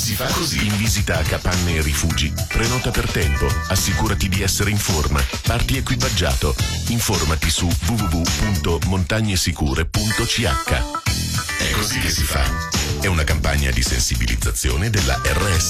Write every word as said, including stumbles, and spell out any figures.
Si fa così. In visita a capanne e rifugi, prenota per tempo, assicurati di essere in forma, parti equipaggiato. Informati su w w w punto montagnesicure punto c h. È così che si fa. È una campagna di sensibilizzazione della R S.